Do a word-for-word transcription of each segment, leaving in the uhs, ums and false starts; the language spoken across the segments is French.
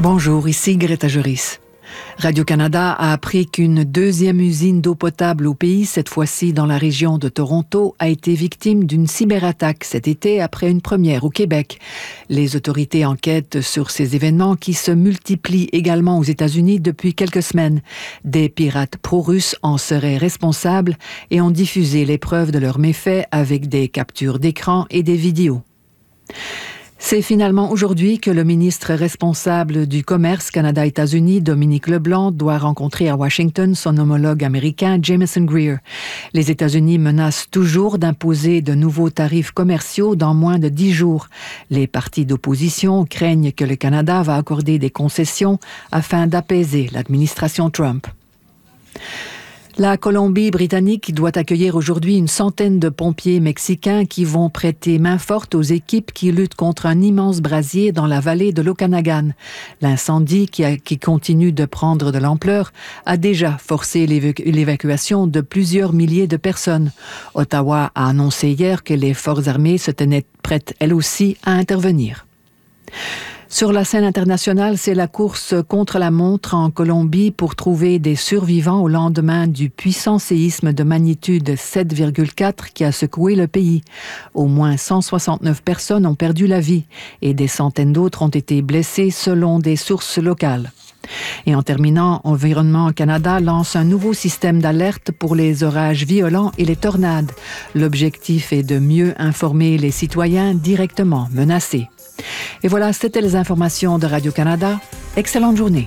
Bonjour, ici Greta Joris. Radio-Canada a appris qu'une deuxième usine d'eau potable au pays, cette fois-ci dans la région de Toronto, a été victime d'une cyberattaque cet été après une première au Québec. Les autorités enquêtent sur ces événements qui se multiplient également aux États-Unis depuis quelques semaines. Des pirates pro-russes en seraient responsables et ont diffusé les preuves de leurs méfaits avec des captures d'écran et des vidéos. C'est finalement aujourd'hui que le ministre responsable du commerce Canada-États-Unis, Dominique Leblanc, doit rencontrer à Washington son homologue américain Jamieson Greer. Les États-Unis menacent toujours d'imposer de nouveaux tarifs commerciaux dans moins de dix jours. Les partis d'opposition craignent que le Canada va accorder des concessions afin d'apaiser l'administration Trump. La Colombie-Britannique doit accueillir aujourd'hui une centaine de pompiers mexicains qui vont prêter main forte aux équipes qui luttent contre un immense brasier dans la vallée de l'Okanagan. L'incendie, qui, a, qui continue de prendre de l'ampleur, a déjà forcé l'évacu- l'évacuation de plusieurs milliers de personnes. Ottawa a annoncé hier que les forces armées se tenaient prêtes, elles aussi, à intervenir. Sur la scène internationale, c'est la course contre la montre en Colombie pour trouver des survivants au lendemain du puissant séisme de magnitude sept virgule quatre qui a secoué le pays. Au moins cent soixante-neuf personnes ont perdu la vie et des centaines d'autres ont été blessées selon des sources locales. Et en terminant, Environnement Canada lance un nouveau système d'alerte pour les orages violents et les tornades. L'objectif est de mieux informer les citoyens directement menacés. Et voilà, c'était les informations de Radio-Canada. Excellente journée.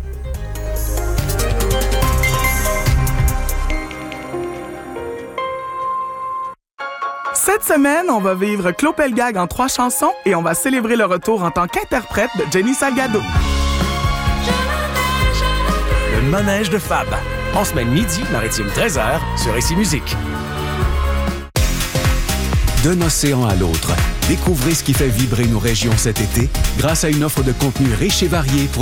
Cette semaine, on va vivre Claude Pelgag en trois chansons et on va célébrer le retour en tant qu'interprète de Jenny Salgado. Le manège de Fab. En semaine midi, maritime treize heures, sur Ici Musique. D'un océan à l'autre, découvrez ce qui fait vibrer nos régions cet été grâce à une offre de contenu riche et varié pour